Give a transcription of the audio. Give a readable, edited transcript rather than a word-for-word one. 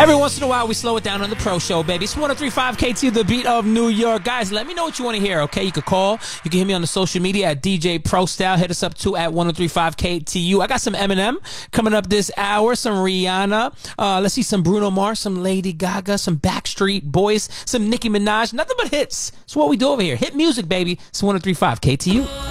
Every once in a while, we slow it down on the Pro Show, baby. It's 103.5 KTU, the beat of New York. Guys, let me know what you want to hear, okay? You can call. You can hit me on the social media at DJ Pro Style. Hit us up, too, at 103.5 KTU. I got some Eminem coming up this hour, some Rihanna. Let's see, some Bruno Mars, some Lady Gaga, some Backstreet Boys, some Nicki Minaj. Nothing but hits. That's what we do over here. Hit music, baby. It's 103.5 KTU.